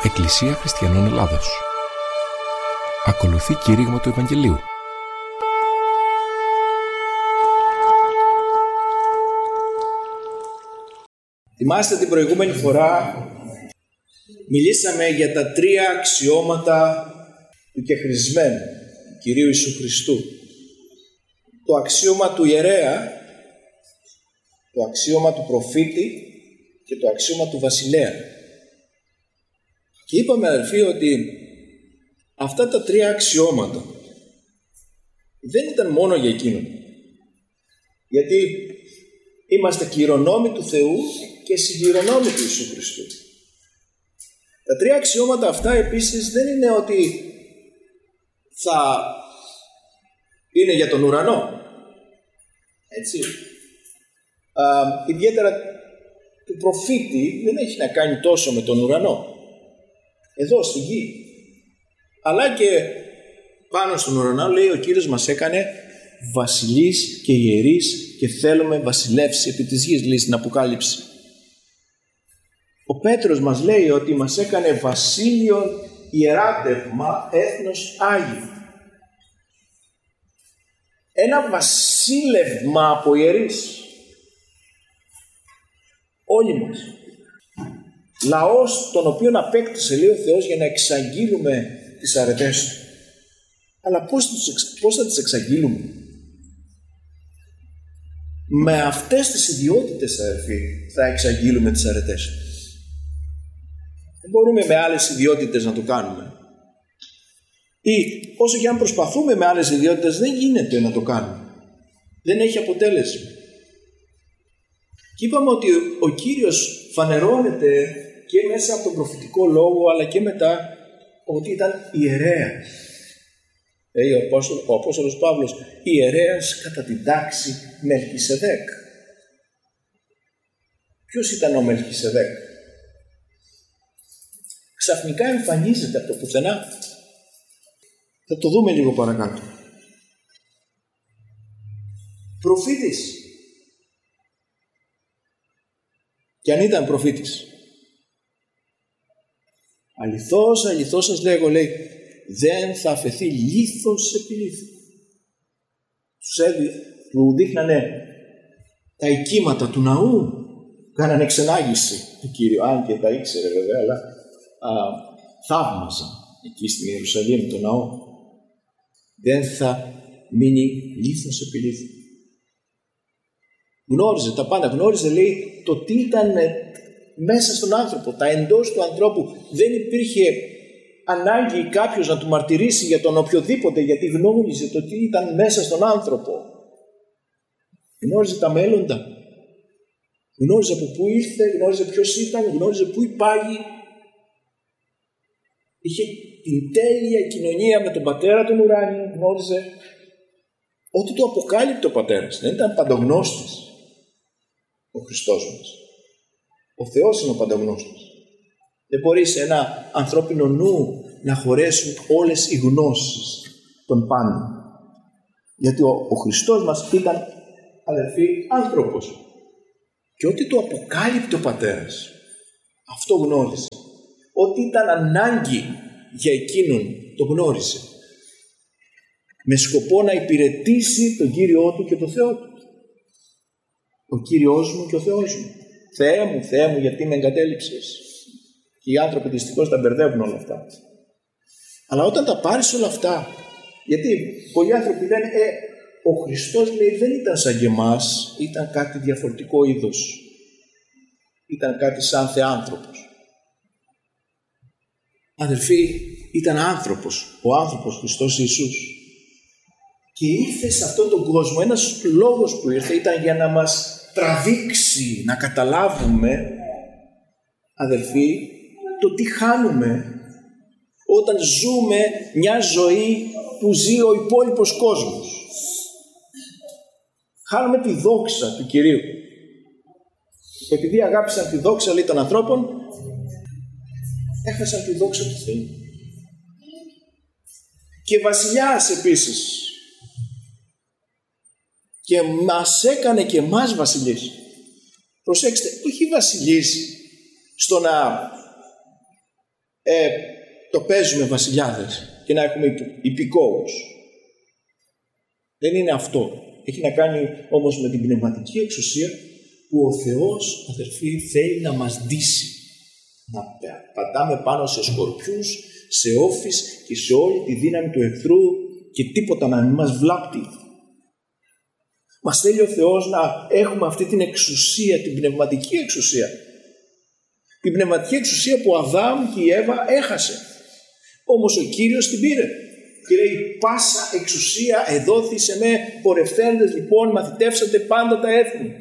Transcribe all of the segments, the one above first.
Εκκλησία Χριστιανών Ελλάδος. Ακολουθεί κήρυγμα του Ευαγγελίου. Θυμάστε την προηγούμενη φορά μιλήσαμε για τα τρία αξιώματα του κεχρισμένου, του Κυρίου Ιησού Χριστού. Το αξίωμα του ιερέα, το αξίωμα του προφήτη και το αξίωμα του βασιλέα. Και είπαμε, αδελφοί, ότι αυτά τα τρία αξιώματα δεν ήταν μόνο για εκείνον. Γιατί είμαστε κληρονόμοι του Θεού και συγκληρονόμοι του Ιησού Χριστού. Τα τρία αξιώματα αυτά επίσης δεν είναι ότι θα είναι για τον ουρανό. Έτσι. Ιδιαίτερα του προφήτη δεν έχει να κάνει τόσο με τον ουρανό. Εδώ στη γη. Αλλά και πάνω στον ουρανό λέει ο Κύριος μας έκανε βασιλείς και ιερείς και θέλουμε βασιλεύσει επί της γης, λέει στην Αποκάλυψη. Ο Πέτρος μας λέει ότι μας έκανε βασίλειο, ιεράτευμα, έθνος Άγιο. Ένα βασίλευμα από ιερείς. Όλοι μας. Λαός τον οποίον απέκτησε, λέει ο Θεός, για να εξαγγείλουμε τις αρετές του. Αλλά πώς θα τις εξαγγείλουμε? Με αυτές τις ιδιότητες, αδελφοί, θα εξαγγείλουμε τις αρετές του. Δεν μπορούμε με άλλες ιδιότητες να το κάνουμε. Ή όσο και αν προσπαθούμε με άλλες ιδιότητες, δεν γίνεται να το κάνουμε. Δεν έχει αποτέλεσμα. Και είπαμε ότι ο Κύριος φανερώνεται και μέσα από τον προφητικό λόγο, αλλά και μετά ότι ήταν ιερέας. Ο Απόστολος Παύλος, ιερέας κατά την τάξη Μελχισεδέκ. Ποιος ήταν ο Μελχισεδέκ? Ξαφνικά εμφανίζεται από το πουθενά. Θα το δούμε λίγο παρακάτω. Προφήτης. Και αν ήταν προφήτης, αληθώς σας λέγω, λέει, δεν θα αφαιθεί λίθος επί λίθου. Του δείχνανε τα οικίματα του ναού, κάνανε εξενάγηση του Κύριου, αν και τα ήξερε βέβαια, αλλά θαύμαζαν εκεί στην Ιερουσαλήμ το ναό. Δεν θα μείνει λίθος επί λίθου. Γνώριζε τα πάντα, γνώριζε, λέει, το τι ήταν μέσα στον άνθρωπο, τα εντός του ανθρώπου. Δεν υπήρχε ανάγκη κάποιος να του μαρτυρήσει για τον οποιοδήποτε, γιατί γνώριζε το τι ήταν μέσα στον άνθρωπο. Γνώριζε τα μέλλοντα. Γνώριζε από πού ήρθε, γνώριζε ποιος ήταν, γνώριζε πού υπάγει. Είχε την τέλεια κοινωνία με τον Πατέρα τον ουράνιο, γνώριζε ότι το αποκάλυπτε ο Πατέρας. Δεν ήταν παντογνώστης ο Χριστός μας. Ο Θεός είναι ο παντογνώστης. Δεν μπορεί σε ένα ανθρώπινο νου να χωρέσουν όλες οι γνώσεις των πάντων. Γιατί ο Χριστός μας ήταν, αδελφοί, άνθρωπος. Και ότι το αποκάλυπτε ο Πατέρας, αυτό γνώριζε. Ότι ήταν ανάγκη για εκείνον, το γνώριζε. Με σκοπό να υπηρετήσει τον Κύριό του και τον Θεό του. Ο Κύριος μου και ο Θεός μου. Θεέ μου, γιατί με εγκατέλειψες. Και οι άνθρωποι δυστυχώς τα μπερδεύουν όλα αυτά. Αλλά όταν τα πάρεις όλα αυτά, γιατί πολλοί άνθρωποι λένε, ο Χριστός, λέει, δεν ήταν σαν και εμάς, ήταν κάτι διαφορετικό είδος. Ήταν κάτι σαν θεάνθρωπος. Αδελφοί, ήταν άνθρωπος, ο άνθρωπος Χριστός Ιησούς. Και ήρθε σε αυτόν τον κόσμο, ένας λόγος που ήρθε ήταν για να μας τραβήξει, να καταλάβουμε, αδελφοί, το τι χάνουμε όταν ζούμε μια ζωή που ζει ο υπόλοιπος κόσμος. Χάνουμε τη δόξα του Κυρίου. Επειδή αγάπησαν τη δόξα, λέει, των ανθρώπων, έχασαν τη δόξα του Θεού. Και βασιλιάς επίσης. Και μας έκανε και εμάς βασιλείς. Προσέξτε, όχι βασιλείς στο να το παίζουμε βασιλιάδες και να έχουμε υπηκόους. Δεν είναι αυτό. Έχει να κάνει όμως με την πνευματική εξουσία που ο Θεός, αδερφοί, θέλει να μας ντύσει. Να πατάμε πάνω σε σκορπιούς, σε όφεις και σε όλη τη δύναμη του εχθρού και τίποτα να μην μας βλάπτει. Μας θέλει ο Θεός να έχουμε αυτή την εξουσία, την πνευματική εξουσία. Την πνευματική εξουσία που ο Αδάμ και η Εύα έχασε. Όμως ο Κύριος την πήρε. Και λέει, πάσα εξουσία εδόθη σε με, πορευθέντες λοιπόν μαθητεύσατε πάντα τα έθνη.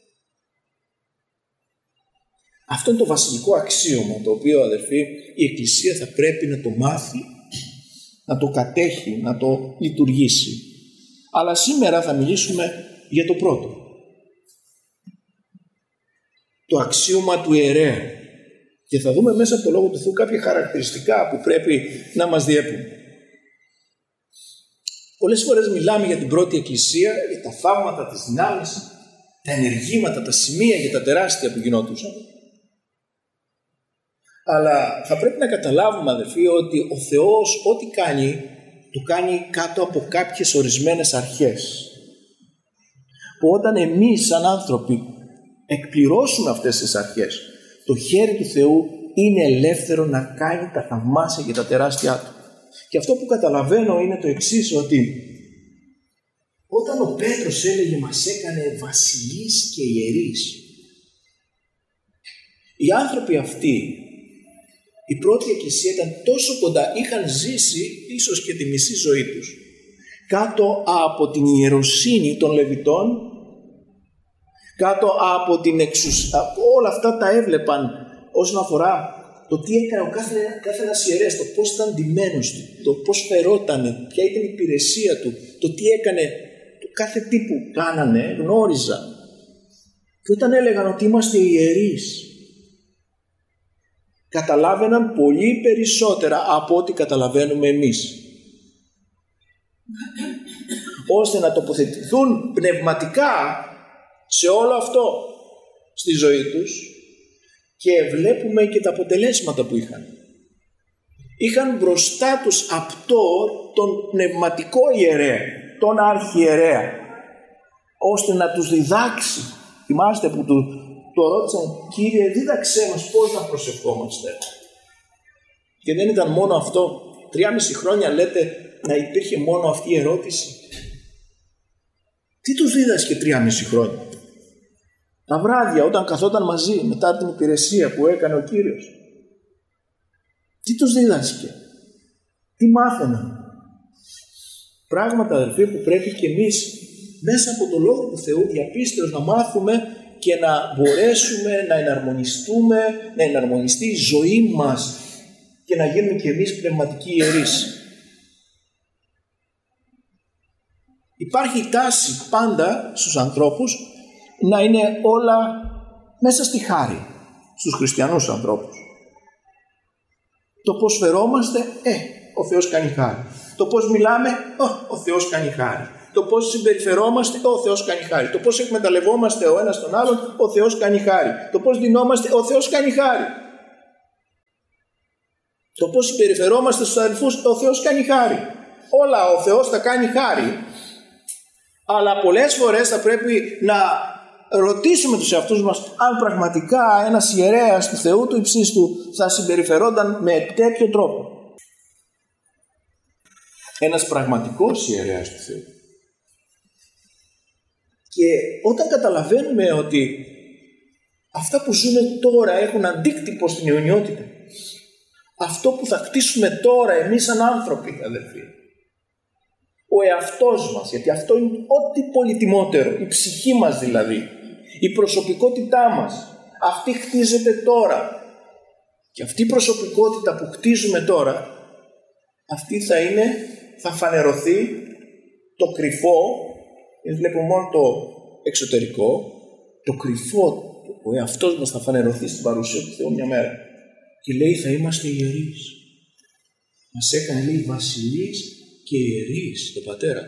Αυτό είναι το βασιλικό αξίωμα, το οποίο, αδερφοί, η Εκκλησία θα πρέπει να το μάθει, να το κατέχει, να το λειτουργήσει. Αλλά σήμερα θα μιλήσουμε για το πρώτο. Το αξίωμα του ιερέα. Και θα δούμε μέσα από το Λόγο του Θεού κάποια χαρακτηριστικά που πρέπει να μας διέπουν. Πολλές φορές μιλάμε για την πρώτη Εκκλησία, για τα θαύματα, τις δυνάμεις, τα ενεργήματα, τα σημεία και τα τεράστια που γινόντουσαν. Αλλά θα πρέπει να καταλάβουμε, αδελφοί, ότι ο Θεός ό,τι κάνει, το κάνει κάτω από κάποιες ορισμένες αρχές. Που όταν εμείς σαν άνθρωποι εκπληρώσουμε αυτές τις αρχές, το χέρι του Θεού είναι ελεύθερο να κάνει τα θαυμάσια και τα τεράστια του. Και αυτό που καταλαβαίνω είναι το εξής, ότι όταν ο Πέτρος έλεγε μας έκανε βασιλείς και ιερείς, οι άνθρωποι αυτοί, η πρώτη Εκκλησία ήταν τόσο κοντά, είχαν ζήσει ίσως και τη μισή ζωή τους κάτω από την ιεροσύνη των Λεβιτών, κάτω από την εξουσία, όλα αυτά τα έβλεπαν όσον αφορά το τι έκανε ο κάθε ένας ιερέας, το πώς ήταν ντυμένος του, το πώς φερότανε, ποια ήταν η υπηρεσία του, το τι έκανε, το κάθε τι που κάνανε, γνώριζαν. Και όταν έλεγαν ότι είμαστε ιερείς, καταλάβαιναν πολύ περισσότερα από ό,τι καταλαβαίνουμε εμείς. Ώστε να τοποθετηθούν πνευματικά σε όλο αυτό στη ζωή τους και βλέπουμε και τα αποτελέσματα που είχαν. Είχαν μπροστά τους απτό τον πνευματικό ιερέα, τον αρχιερέα, ώστε να τους διδάξει. Θυμάστε που το ρώτησαν, Κύριε, δίδαξέ μας πώς να προσευχόμαστε. Και δεν ήταν μόνο αυτό. 3,5 χρόνια λέτε να υπήρχε μόνο αυτή η ερώτηση. Τι τους δίδασκε 3,5 χρόνια? Τα βράδια όταν καθόταν μαζί μετά την υπηρεσία που έκανε ο Κύριος. Τι τους δίδασκε? Τι μάθαιναν? Πράγματα, αδελφοί, που πρέπει και εμείς μέσα από το Λόγο του Θεού διαπίστεως να μάθουμε και να μπορέσουμε να εναρμονιστούμε, να εναρμονιστεί η ζωή μας και να γίνουμε και εμείς πνευματικοί ιερείς. Υπάρχει η τάση πάντα στους ανθρώπους να είναι όλα μέσα στη χάρη, στους χριστιανούς ανθρώπους. Το πώς φερόμαστε, ο Θεός κάνει χάρη. Το πώς μιλάμε, ο Θεός κάνει χάρη. Το πώς συμπεριφερόμαστε, ο Θεός κάνει χάρη. Το πώς εκμεταλλευόμαστε ο ένας τον άλλον, ο Θεός κάνει χάρη. Το πώς δινόμαστε, ο Θεός κάνει χάρη. Το πώς συμπεριφερόμαστε στους αδελφούς, ο Θεός κάνει χάρη. Όλα ο Θεός θα κάνει χάρη. Αλλά πολλές φορές θα πρέπει να ρωτήσουμε τους εαυτούς μας αν πραγματικά ένας ιερέας του Θεού του υψίστου θα συμπεριφερόταν με τέτοιο τρόπο. Ένας πραγματικός ιερέας του Θεού. Και όταν καταλαβαίνουμε ότι αυτά που ζούμε τώρα έχουν αντίκτυπο στην αιωνιότητα, αυτό που θα χτίσουμε τώρα εμείς σαν άνθρωποι, αδελφοί, ο εαυτός μας, γιατί αυτό είναι ό,τι πολυτιμότερο, η ψυχή μας δηλαδή, η προσωπικότητά μας, αυτή χτίζεται τώρα. Και αυτή η προσωπικότητα που χτίζουμε τώρα, αυτή θα φανερωθεί το κρυφό, δεν βλέπουμε μόνο το εξωτερικό, το κρυφό, ο εαυτός μας θα φανερωθεί στην παρουσία του Θεού μια μέρα. Και λέει θα είμαστε ιερείς. Μας έκανε, λέει, βασιλείς και ιερείς τον Πατέρα.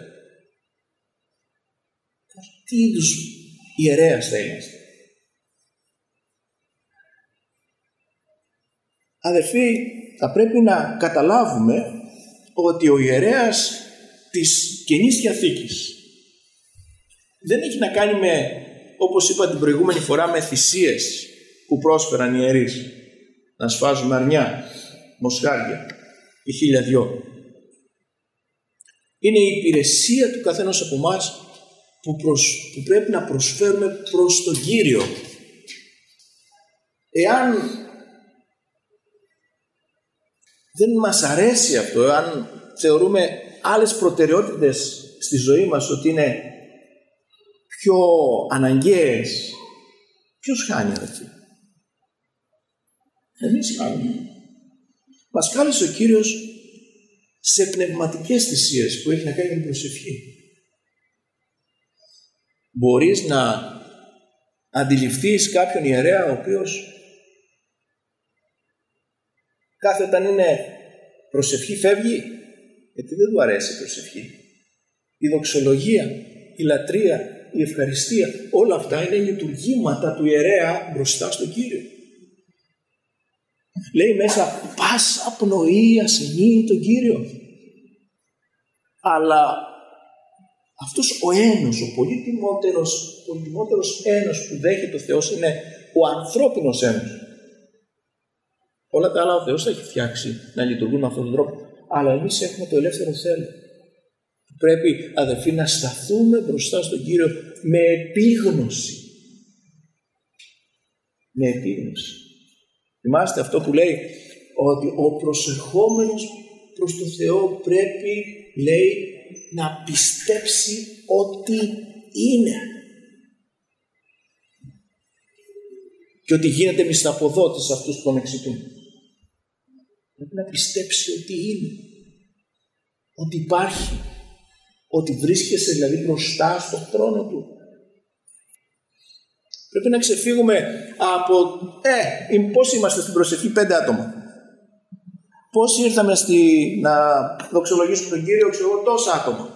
Τι είδους ιερέας θα είμαστε? Αδερφοί, θα πρέπει να καταλάβουμε ότι ο ιερέας της Καινής Διαθήκης δεν έχει να κάνει με, όπως είπα την προηγούμενη φορά, με θυσίες που πρόσφεραν οι ιερείς. Να σφάζουμε αρνιά, μοσχάρια ή 1002. Είναι η υπηρεσία του καθένας από εμάς που πρέπει να προσφέρουμε προς τον Κύριο. Εάν δεν μας αρέσει αυτό, εάν θεωρούμε άλλες προτεραιότητες στη ζωή μας ότι είναι πιο αναγκαίες, ποιος χάνει αδερφοί? Εμείς χάνουμε. Μας κάλεσε ο Κύριος σε πνευματικές θυσίες που έχει να κάνει με την προσευχή. Μπορείς να αντιληφθείς κάποιον ιερέα ο οποίος κάθε όταν είναι προσευχή φεύγει, γιατί δεν του αρέσει η προσευχή. Η δοξολογία, η λατρεία, η ευχαριστία, όλα αυτά είναι λειτουργήματα του ιερέα μπροστά στον Κύριο. Λέει μέσα, πάσα πνοή ασενεί τον Κύριο. Αλλά αυτός ο ένος, ο πολύτιμότερος ένος που δέχεται ο Θεός είναι ο ανθρώπινος ένος. Όλα τα άλλα ο Θεός θα έχει φτιάξει να λειτουργούν με αυτόν τον τρόπο. Αλλά εμείς έχουμε το ελεύθερο θέλω. Πρέπει, αδελφοί, να σταθούμε μπροστά στον Κύριο με επίγνωση. Με επίγνωση. Θυμάστε αυτό που λέει ότι ο προσερχόμενος προς τον Θεό πρέπει, λέει, να πιστέψει ότι είναι. Και ότι γίνεται μισθαποδότης σε αυτούς που τον εξητούν. Πρέπει να πιστέψει ότι είναι. Ότι υπάρχει. Ότι βρίσκεσαι δηλαδή μπροστά στον θρόνο του. Πρέπει να ξεφύγουμε από πώς είμαστε στην προσευχή 5 άτομα. Πώς ήρθαμε να δοξολογήσουμε τον Κύριο, ξέρω εγώ, τόσα άτομα.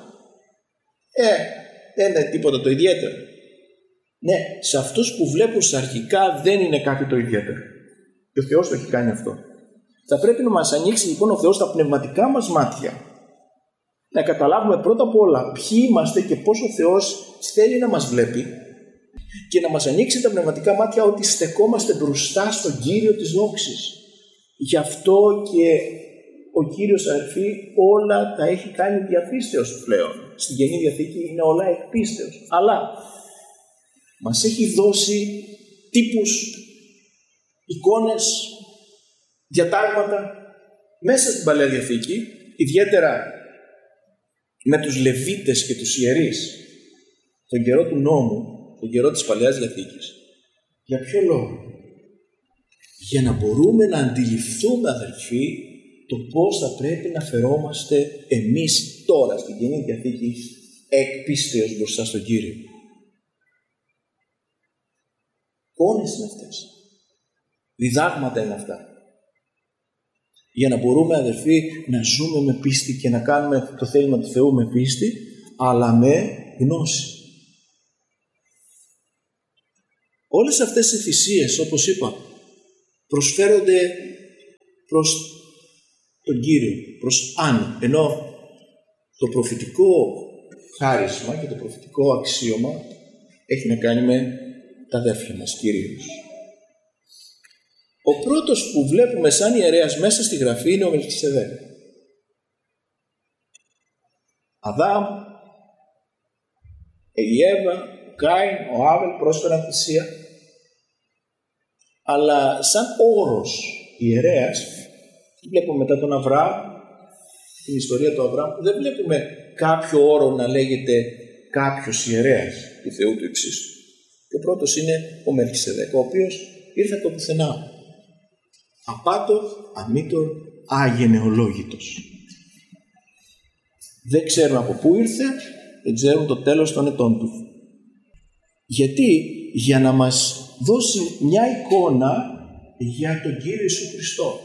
Δεν είναι τίποτα το ιδιαίτερο. Ναι, σε αυτούς που βλέπουν σαρκικά δεν είναι κάτι το ιδιαίτερο. Και ο Θεός το έχει κάνει αυτό. Θα πρέπει να μας ανοίξει λοιπόν ο Θεός τα πνευματικά μας μάτια. Να καταλάβουμε πρώτα απ' όλα ποιοι είμαστε και πώς ο Θεός θέλει να μας βλέπει. Και να μας ανοίξει τα πνευματικά μάτια ότι στεκόμαστε μπροστά στον Κύριο της δόξης. Γι' αυτό και ο Κύριος, αδερφοί, όλα τα έχει κάνει διαπίστεως πλέον. Στην Καινή Διαθήκη είναι όλα εκπίστεως. Αλλά μας έχει δώσει τύπους, εικόνες, διατάγματα μέσα στην Παλαιά Διαθήκη, ιδιαίτερα με τους Λεβίτες και τους ιερείς, τον καιρό του νόμου, τον καιρό της Παλαιάς Διαθήκης. Για ποιο λόγο? Για να μπορούμε να αντιληφθούμε, αδελφοί, το πώς θα πρέπει να φερόμαστε εμείς τώρα στην Καινή Διαθήκη εκ πίστεως μπροστά στον Κύριο. Εικόνες είναι αυτές. Διδάγματα είναι αυτά. Για να μπορούμε, αδελφοί, να ζούμε με πίστη και να κάνουμε το θέλημα του Θεού με πίστη, αλλά με γνώση. Όλες αυτές οι θυσίες, όπως είπα, προσφέρονται προς τον Κύριο, προς Άνω. Ενώ το προφητικό χάρισμα και το προφητικό αξίωμα έχει να κάνει με τα αδέρφια μας κυρίως. Ο πρώτος που βλέπουμε σαν ιερέας μέσα στη Γραφή είναι ο Μελχισεδέκ. Αδάμ, η Εύα, ο Κάιν, ο Άβελ πρόσφεραν θυσία. Αλλά σαν όρος ιερέας, βλέπουμε μετά τον Αβραάμ, την ιστορία του Αβραάμ, δεν βλέπουμε κάποιο όρο να λέγεται κάποιος ιερέας του Θεού του υψίστου. Και ο πρώτος είναι ο Μελχισεδέκ, ο οποίος ήρθε από το πουθενά. Απάτο, αμήτωρ, αγενεολόγητος. Δεν ξέρουν από πού ήρθε, δεν ξέρουν το τέλος των ετών του. Γιατί? Για να μας δώσει μια εικόνα για τον Κύριο Ιησού Χριστό.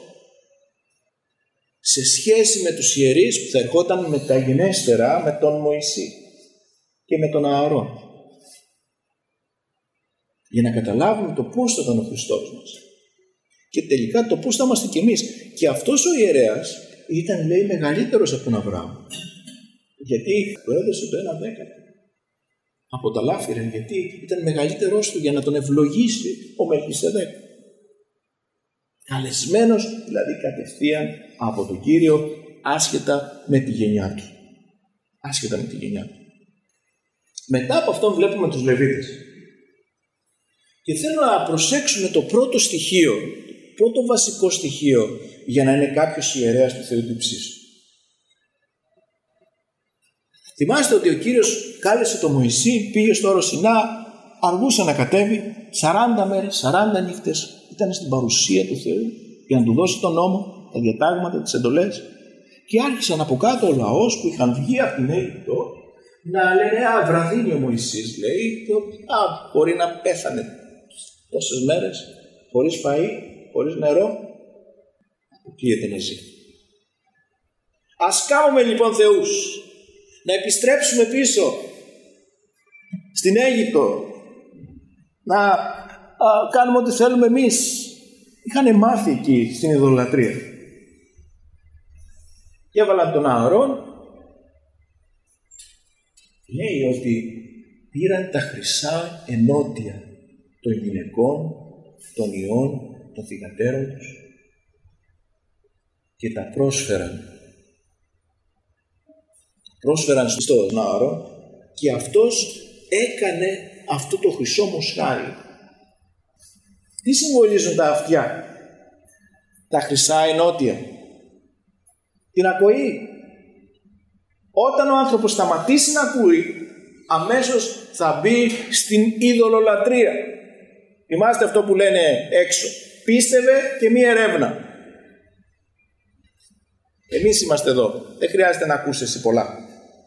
Σε σχέση με τους ιερείς που θα ερχόταν μεταγενέστερα με τον Μωυσή και με τον Ααρών. Για να καταλάβουμε το πώς θα ήταν ο Χριστός μας. Και τελικά το πώς θα είμαστε κι εμείς. Και αυτός ο ιερέας ήταν, λέει, μεγαλύτερος από τον Αβραάμ. Γιατί του έδωσε το 1/10 από τα λάφυρα, γιατί ήταν μεγαλύτερος του για να τον ευλογήσει ο Μελχισεδέκ. Καλεσμένος δηλαδή κατευθείαν από τον Κύριο, άσχετα με τη γενιά του. Άσχετα με τη γενιά του. Μετά από αυτόν βλέπουμε τους Λεβίτες. Και θέλω να προσέξουμε το πρώτο στοιχείο, το πρώτο βασικό στοιχείο για να είναι κάποιος ιερέας του Θεού του Υψίστου. Θυμάστε ότι ο Κύριος κάλεσε τον Μωυσή, πήγε στο όρο Σινά, αργούσε να κατέβει, 40 μέρες, 40 νύχτες ήταν στην παρουσία του Θεού για να του δώσει τον νόμο, τα διατάγματα, τις εντολές, και άρχισαν από κάτω ο λαός που είχαν βγει από την Αίγυπτο να λένε βραδύνει ο Μωυσής, λέει, μπορεί να πέθανε τόσες μέρες χωρίς φαΐ, χωρίς νερό, αποκλείεται να ζει. Ας κάνουμε λοιπόν θεούς, να επιστρέψουμε πίσω στην Αίγυπτο, να κάνουμε ό,τι θέλουμε εμείς. Είχαν μάθει εκεί στην ειδωλατρία. Και έβαλαν τον Ααρών. Λέει ότι πήραν τα χρυσά ενότια των γυναικών, των ιών, των θυγατέρων τους και τα πρόσφεραν στον Ααρών, και αυτός έκανε αυτό το χρυσό μοσχάρι. Τι συμβολίζουν τα αυτιά, τα χρυσά ενότια? Την ακοή. Όταν ο άνθρωπος σταματήσει να ακούει, αμέσως θα μπει στην ειδωλολατρεία. Θυμάστε αυτό που λένε έξω, πίστευε και μη ερεύνα. Εμείς είμαστε εδώ, δεν χρειάζεται να ακούσεις εσύ πολλά.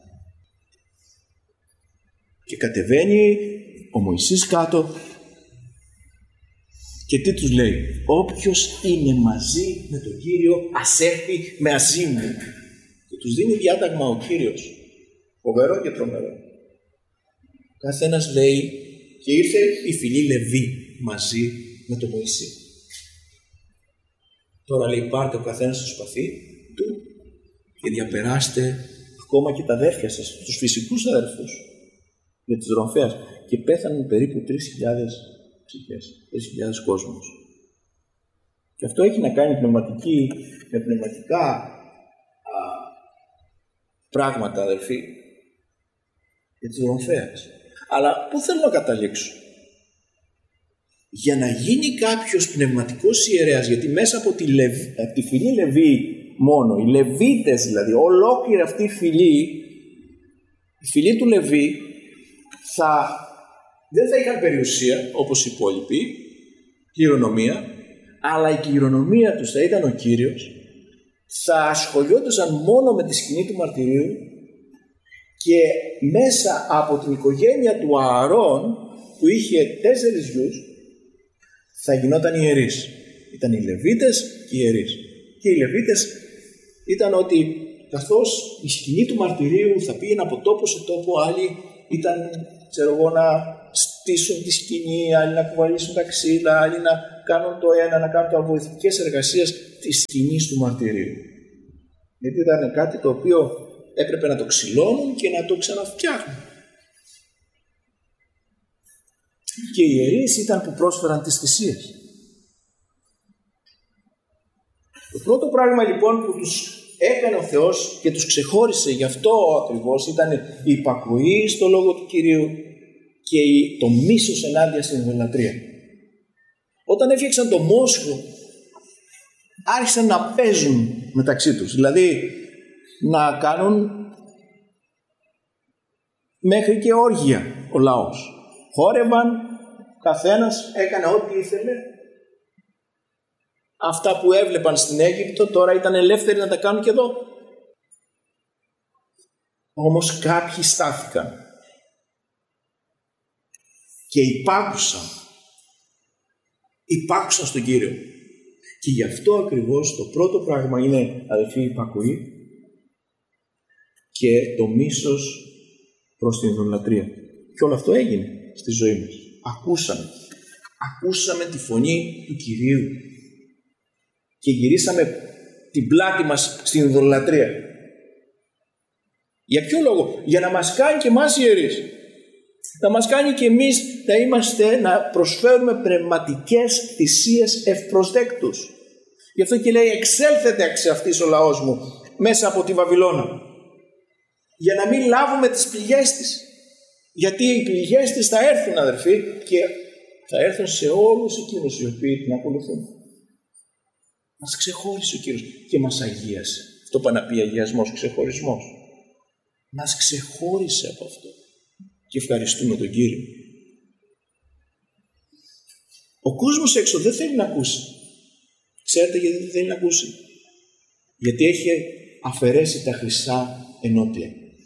Και κατεβαίνει ο Μωυσής κάτω και τι τους λέει? Όποιος είναι μαζί με τον Κύριο ας έρθει μαζί μου. Και τους δίνει διάταγμα ο Κύριος, φοβερό και τρομερό. Καθένας λέει, και ήρθε η φυλή Λεβί μαζί με τον Μωυσή. Τώρα λέει, πάρτε ο καθένας το σπαθί του και διαπεράστε ακόμα και τα αδέρφια σας, τους φυσικούς αδερφούς, για τις Ρομφέας, και πέθαναν περίπου 3.000 ψυχές, 3.000 κόσμος. Και αυτό έχει να κάνει με πνευματικά πράγματα, αδερφοί, για τις Ρομφέας. Αλλά πού θέλω να καταλήξω? Για να γίνει κάποιος πνευματικός ιερέας, γιατί μέσα από τη φυλή Λεβί μόνο, οι Λεβίτες δηλαδή, ολόκληρη αυτή η φυλή του Λεβί δεν θα είχαν περιουσία όπως οι υπόλοιποι, κληρονομία, αλλά η κληρονομία τους θα ήταν ο Κύριος, θα ασχολιόντουσαν μόνο με τη σκηνή του μαρτυρίου και μέσα από την οικογένεια του Ααρών, που είχε 4 γιους, θα γινόταν ιερείς. Ήταν οι Λεβίτες και οι ιερείς. Και οι Λεβίτες ήταν ότι καθώς η σκηνή του μαρτυρίου θα πήγαινε από τόπο σε τόπο, άλλοι ήταν, να στήσουν τη σκηνή, άλλοι να κουβαλήσουν τα ξύλα, άλλοι να κάνουν το ένα, να κάνουν το βοηθητικές εργασίες της σκηνής του μαρτυρίου. Γιατί ήταν κάτι το οποίο έπρεπε να το ξυλώνουν και να το ξαναφτιάχνουν. Και οι ιερείς ήταν που πρόσφεραν τις θυσίες. Το πρώτο πράγμα λοιπόν που τους έκανε ο Θεός και τους ξεχώρισε, γι' αυτό ακριβώς, ήταν η υπακοή στο λόγο του Κυρίου και το μίσος ενάντια στην ειδωλατρία. Όταν έφτιαξαν το μόσχο, άρχισαν να παίζουν μεταξύ τους, δηλαδή να κάνουν μέχρι και όργια ο λαός. Χόρευαν, καθένας έκανε ό,τι ήθελε. Αυτά που έβλεπαν στην Αίγυπτο τώρα ήταν ελεύθεροι να τα κάνουν και εδώ. Όμως κάποιοι στάθηκαν και υπάκουσαν στον Κύριο. Και γι' αυτό ακριβώς το πρώτο πράγμα είναι, αδελφοί, η υπακοή και το μίσος προς την ειδωλατρία. Και όλο αυτό έγινε στη ζωή μας. Ακούσαμε τη φωνή του Κυρίου. και γυρίσαμε την πλάτη μας στην ειδωλολατρία. Για ποιο λόγο? Για να μας κάνει και εμάς ιερείς. Να μας κάνει και εμείς να προσφέρουμε πνευματικές θυσίες ευπροσδέκτους. Γι' αυτό και λέει εξέλθετε εξ αυτής ο λαός μου μέσα από τη Βαβυλώνα. Για να μην λάβουμε τις πληγές της. Γιατί οι πληγές της θα έρθουν, αδερφοί, και θα έρθουν σε όλους εκείνους οι οποίοι την ακολουθούν. Μας ξεχώρισε ο Κύριος και μας αγίασε. Αυτό πάει να πει αγιασμός, ξεχωρισμός. Μας ξεχώρισε από αυτό. Και ευχαριστούμε τον Κύριο. Ο κόσμος έξω δεν θέλει να ακούσει. Ξέρετε γιατί δεν θέλει να ακούσει? Γιατί έχει αφαιρέσει τα χρυσά ενόπια.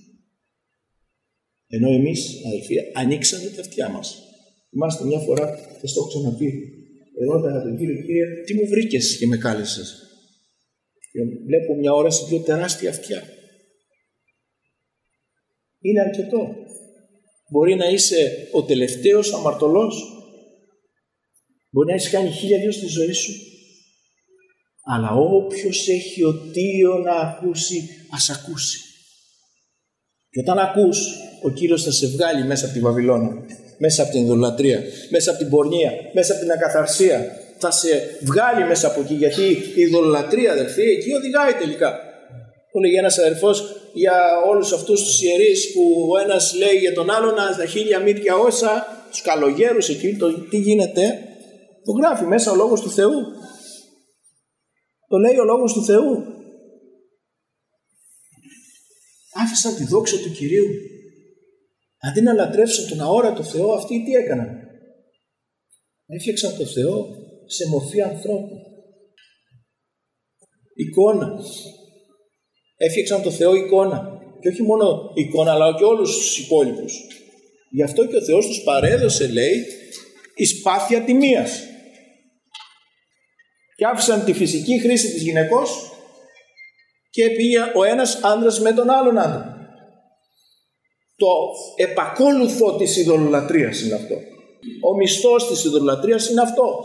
Ενώ εμείς, αδελφοί, ανοίξαμε τα αυτιά μας. Θυμάστε μια φορά, θα το έχω ξαναπεί, ερώταγα τον Κύριο, Κύριε, τι μου βρήκες και με κάλεσες? Και βλέπω μια ώρα σε δύο τεράστια αυτιά. Είναι αρκετό. Μπορεί να είσαι ο τελευταίος αμαρτωλός. Μπορεί να έχεις κάνει 1002 στη ζωή σου. Αλλά όποιος έχει οτίο να ακούσει, ας ακούσει. Και όταν ακούς, ο Κύριος θα σε βγάλει μέσα από τη Βαβυλώνα, μέσα από την ειδωλατρία, μέσα από την πορνεία, μέσα από την ακαθαρσία. Θα σε βγάλει μέσα από εκεί, γιατί η ειδωλατρία, αδελφοί, εκεί οδηγάει τελικά. Μου λέγει ένας αδερφός για όλους αυτούς τους ιερείς που ο ένας λέει για τον άλλον στα 1000 μύτια όσα, τους καλογέρους εκεί, τι γίνεται? Το γράφει μέσα ο Λόγος του Θεού. Το λέει ο Λόγος του Θεού. Άφησαν τη δόξα του Κυρίου. Αντί να λατρεύσουν τον αόρατο Θεό, αυτοί τι έκαναν? Έφτιαξαν τον Θεό σε μορφή ανθρώπου. Εικόνα. Έφτιαξαν τον Θεό εικόνα. Και όχι μόνο εικόνα, αλλά και όλους τους υπόλοιπους. Γι' αυτό και ο Θεός τους παρέδωσε, λέει, εις πάθεια τιμίας. Και άφησαν τη φυσική χρήση της γυναικός και πήγε ο ένας άντρας με τον άλλον άντρα. Το επακόλουθο της ειδωλολατρίας είναι αυτό. Ο μισθός της ειδωλολατρίας είναι αυτό.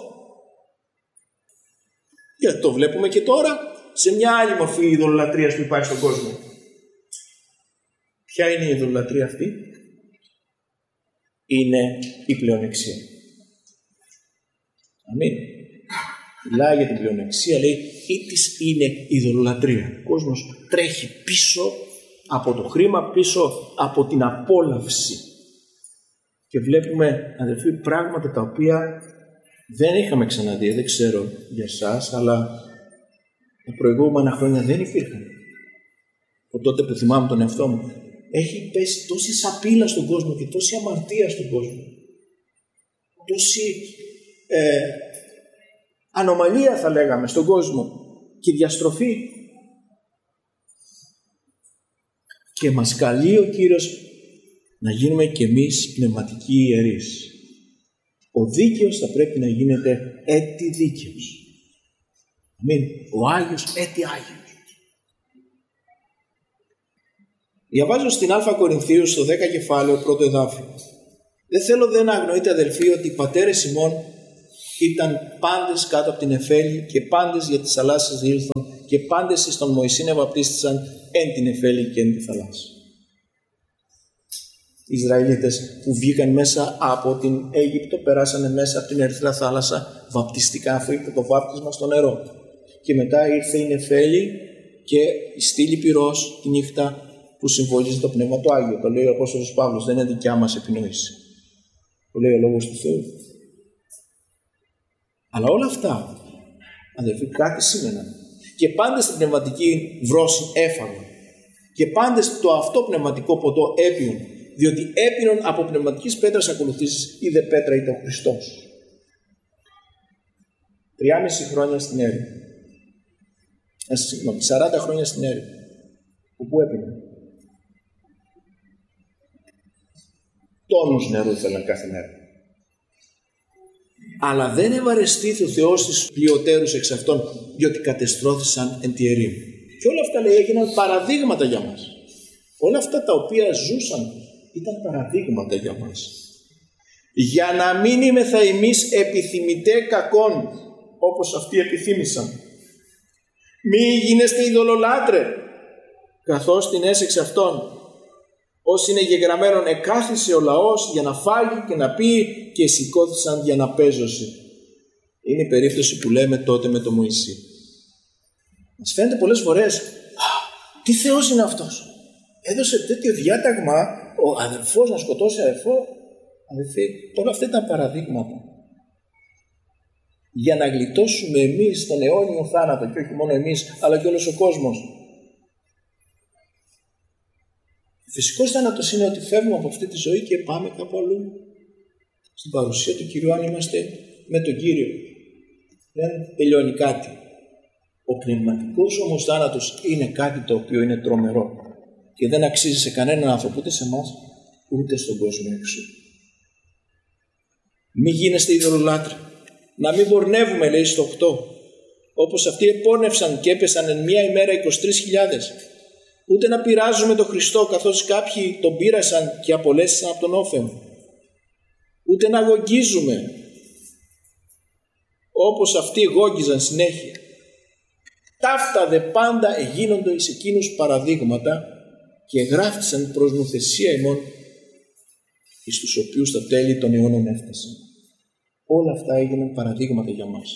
Και το βλέπουμε και τώρα σε μια άλλη μορφή ειδωλολατρίας που υπάρχει στον κόσμο. Ποια είναι η ειδωλολατρία αυτή? Είναι η πλεονεξία. Αμήν. Μιλάει για την πλεονεξία, λέει, ή της είναι η ειδωλολατρία. Ο κόσμος τρέχει πίσω από το χρήμα, πίσω από την απόλαυση. Και βλέπουμε, αδελφοί, πράγματα τα οποία δεν είχαμε ξαναδεί, δεν ξέρω για εσάς, αλλά τα προηγούμενα χρόνια δεν υπήρχαν. Από τότε που θυμάμαι τον εαυτό μου, έχει πέσει τόση σαπίλα στον κόσμο και τόση αμαρτία στον κόσμο. Τόση ανομαλία θα λέγαμε στον κόσμο και διαστροφή. Και μας καλεί ο Κύριος να γίνουμε κι εμείς πνευματικοί ιερείς. Ο δίκαιος θα πρέπει να γίνεται έτη δίκαιος. Αμήν. Ο Άγιος έτη Άγιος. Διαβάζω στην Α Κορινθίου στο 10 κεφάλαιο πρώτο εδάφιο. Δεν θέλω δεν να αγνοείτε, αδελφοί, ότι οι πατέρες ημών ήταν πάντες κάτω από την Εφέλη και πάντες για τις θαλάσσιες διήλθον και πάντες εις τον Μωυσήν ευαπτίστησαν εν την Εφέλη και εν τη θαλάσση. Οι Ισραηλίτες που βγήκαν μέσα από την Αίγυπτο περάσανε μέσα από την Ερυθρά θάλασσα, βαπτιστικά, αυτό ήταν το βάπτισμα στο νερό. Και μετά ήρθε η Νεφέλη και η στήλη πυρός τη νύχτα που συμβολίζει το Πνεύμα του Άγιο. Το λέει ο Απόστολος Παύλος, δεν είναι δικιά μας επινόηση. Το λέει ο Λόγος του Θεού. Αλλά όλα αυτά, αδελφοί, κάτι σήμαιναν. Και πάντες στην πνευματική βρώση έφαγαν. Και πάντες το αυτό πνευματικό ποτό έπιον. Διότι έπινον από πνευματικής πέτρας ακολουθήσεις, είδε πέτρα είτε ο Χριστός. 3,5 χρόνια στην έρημο. 40 χρόνια στην έρημο. Πού έπιναν? Τόνους νερού ήθελαν κάθε μέρα. Αλλά δεν ευαρεστήθη ο Θεός στις πλειοτέρους εξ αυτών, διότι κατεστρώθησαν εν τη ερήμη. Και όλα αυτά, λέει, έγιναν παραδείγματα για μας. Όλα αυτά τα οποία ζούσαν ήταν παραδείγματα για μας. Για να μην είμεθα εμείς επιθυμητέ κακών, όπως αυτοί επιθύμησαν, Μη γίνεστε ειδωλολάτρε, καθώς την έσεξε αυτόν. Όσοι είναι γεγραμμένον εκάθισε ο λαός για να φάγει και να πει και σηκώθησαν για να παίζωση. Είναι η περίπτωση που λέμε τότε με τον Μωυσή. Μας φαίνεται πολλές φορές, τι Θεός είναι αυτός. Έδωσε τέτοιο διάταγμα ο αδερφός να σκοτώσει αδερφό. Αδερφοί, όλα αυτά ήταν παραδείγματα. Για να γλιτώσουμε εμείς τον αιώνιο θάνατο, και όχι μόνο εμείς, αλλά και όλος ο κόσμος. Φυσικός θάνατος είναι ότι φεύγουμε από αυτή τη ζωή και πάμε κάπου αλλού. Στην παρουσία του Κυρίου, αν είμαστε με τον Κύριο. Δεν τελειώνει κάτι. Ο πνευματικός όμως θάνατος είναι κάτι το οποίο είναι τρομερό και δεν αξίζει σε κανέναν άνθρωπο, ούτε σε εμάς, ούτε στον κόσμο έξω. Μη γίνεστε ειδωλολάτροι. Να μην πορνεύουμε, λέει στο 8. Όπως αυτοί επώνευσαν και έπεσαν εν μία ημέρα 23.000. Ούτε να πειράζουμε τον Χριστό, καθώς κάποιοι τον πείρασαν και απολέσαν από τον όφεο. Ούτε να γογγίζουμε, όπως αυτοί γόγγιζαν συνέχεια. Ταύτα δε πάντα εγίνοντο εις εκείνους παραδείγματα και γράφτησαν προς νουθεσία ημών, εις τους οποίους τα τέλη των αιώνων έφτασαν. Όλα αυτά έγιναν παραδείγματα για μας.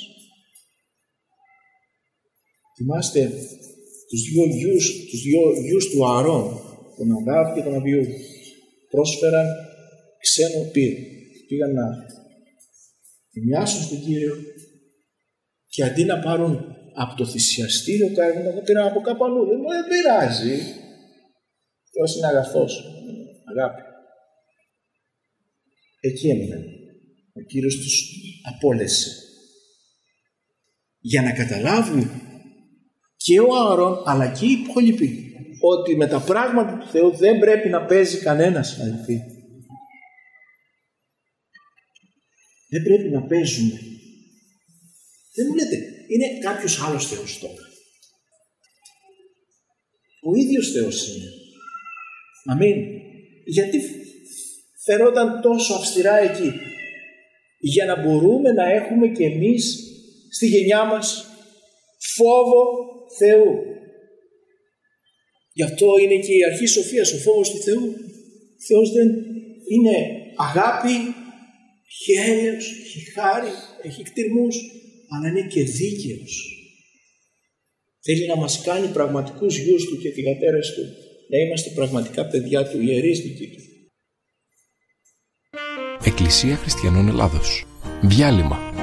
Θυμάστε τους δύο γιους του Ααρών, τον Ναδάβ και τον Αβιού, πρόσφεραν ξένο πύρο. Πήγαν να θυμιάσουν στον Κύριο και αντί να πάρουν από το θυσιαστήριο κάρβουνα, θα πήραν από κάπου αλλού. Δεν πειράζει. Θεός είναι αγαθός. Αγάπη. Εκεί έμειναν. Ο Κύριος τους απόλεσε. Για να καταλάβουν και ο Ααρών αλλά και οι υπόλοιποι ότι με τα πράγματα του Θεού δεν πρέπει να παίζει κανένας, αδελφοί. Δεν πρέπει να παίζουμε. Δεν μου λέτε, είναι κάποιος άλλος Θεός τώρα. Ο ίδιος Θεός είναι. Αμήν. Γιατί φερόταν τόσο αυστηρά εκεί? Για να μπορούμε να έχουμε και εμείς στη γενιά μας φόβο Θεού. Γι' αυτό είναι και η αρχή σοφίας, ο φόβος του Θεού. Ο Θεός δεν είναι αγάπη, έχει έλεος, έχει χάρη, έχει κτηρμούς, αλλά είναι και δίκαιος. Θέλει να μας κάνει πραγματικούς γιους του και θυγατέρες του, να είμαστε πραγματικά παιδιά του, ιερείς δικοί του. Εκκλησία Χριστιανών Ελλάδος. Διάλειμμα.